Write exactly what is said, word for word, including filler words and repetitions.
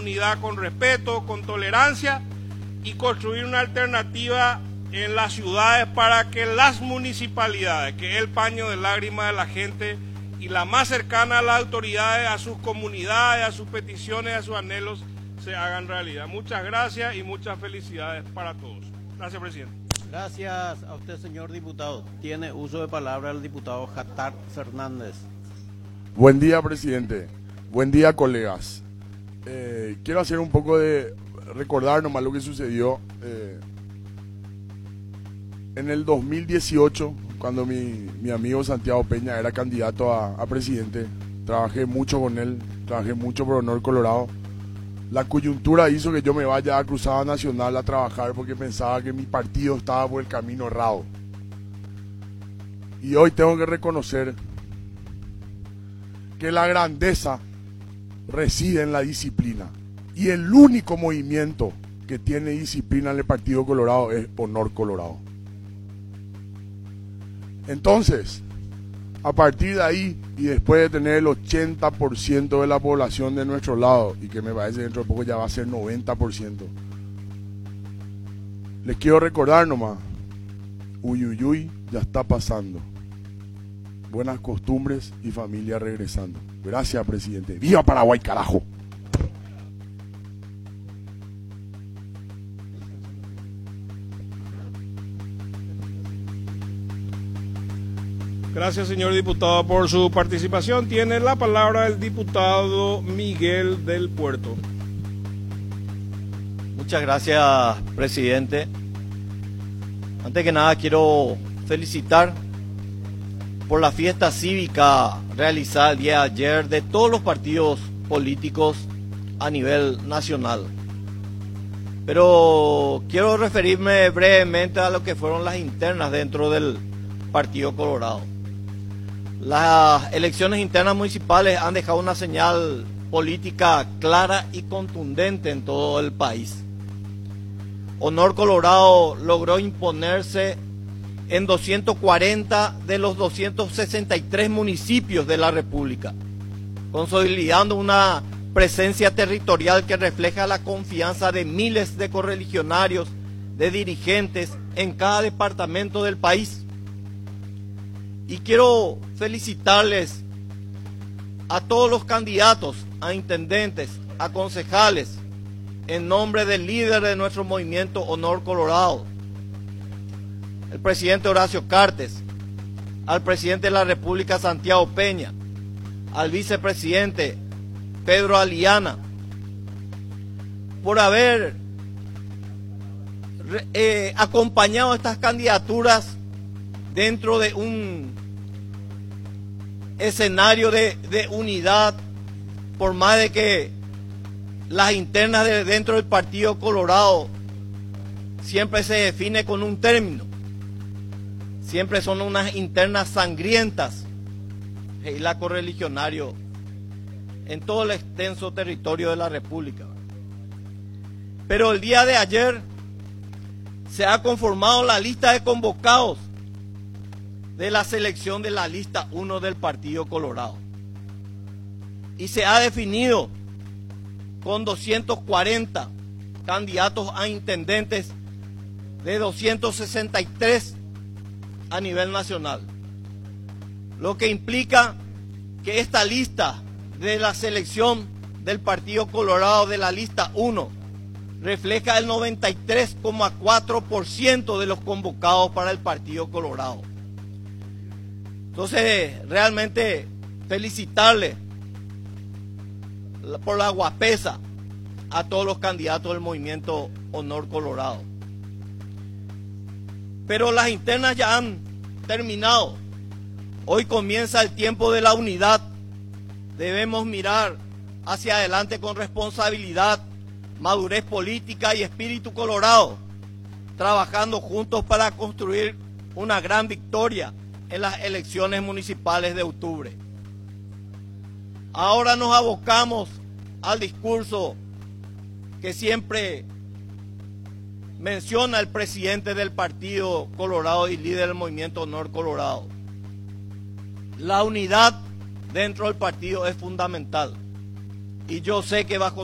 unidad con respeto, con tolerancia y construir una alternativa en las ciudades para que las municipalidades, que es el paño de lágrimas de la gente y la más cercana a las autoridades, a sus comunidades, a sus peticiones, a sus anhelos, se hagan realidad. Muchas gracias y muchas felicidades para todos. Gracias, presidente. Gracias a usted, señor diputado. Tiene uso de palabra el diputado Jatar Fernández. Buen día, presidente. Buen día, colegas. Eh, quiero hacer un poco de recordar nomás lo que sucedió eh, en el dos mil dieciocho, cuando mi, mi amigo Santiago Peña era candidato a, a presidente. Trabajé mucho con él, trabajé mucho por Honor Colorado. La coyuntura hizo que yo me vaya a Cruzada Nacional a trabajar porque pensaba que mi partido estaba por el camino errado. Y hoy tengo que reconocer que la grandeza reside en la disciplina. Y el único movimiento que tiene disciplina en el Partido Colorado es Honor Colorado. Entonces, a partir de ahí, y después de tener el ochenta por ciento de la población de nuestro lado, y que me parece que dentro de poco ya va a ser noventa por ciento, les quiero recordar nomás, uy, uy, uy, ya está pasando. Buenas costumbres y familia regresando. Gracias, presidente. ¡Viva Paraguay, carajo! Gracias, señor diputado, por su participación. Tiene la palabra el diputado Miguel del Puerto. Muchas gracias, presidente. Antes que nada, quiero felicitar por la fiesta cívica realizada el día de ayer de todos los partidos políticos a nivel nacional. Pero quiero referirme brevemente a lo que fueron las internas dentro del Partido Colorado. Las elecciones internas municipales han dejado una señal política clara y contundente en todo el país. Honor Colorado logró imponerse en doscientos cuarenta de los doscientos sesenta y tres municipios de la República, consolidando una presencia territorial que refleja la confianza de miles de correligionarios, de dirigentes en cada departamento del país. Y quiero felicitarles a todos los candidatos, a intendentes, a concejales, en nombre del líder de nuestro movimiento Honor Colorado, el presidente Horacio Cartes, al presidente de la República Santiago Peña, al vicepresidente Pedro Aliana, por haber eh, acompañado estas candidaturas dentro de un escenario de, de unidad, por más de que las internas de dentro del Partido Colorado siempre se define con un término, siempre son unas internas sangrientas, y la correligionario en todo el extenso territorio de la República. Pero el día de ayer se ha conformado la lista de convocados de la selección de la lista uno del Partido Colorado. Y se ha definido con doscientos cuarenta candidatos a intendentes de doscientos sesenta y tres a nivel nacional. Lo que implica que esta lista de la selección del Partido Colorado de la lista uno refleja el noventa y tres coma cuatro por ciento de los convocados para el Partido Colorado. Entonces, realmente felicitarle por la guapesa a todos los candidatos del movimiento Honor Colorado. Pero las internas ya han terminado. Hoy comienza el tiempo de la unidad. Debemos mirar hacia adelante con responsabilidad, madurez política y espíritu colorado, trabajando juntos para construir una gran victoria en las elecciones municipales de octubre. Ahora nos abocamos al discurso que siempre menciona el presidente del Partido Colorado y líder del movimiento Honor Colorado. La unidad dentro del partido es fundamental. Y yo sé que bajo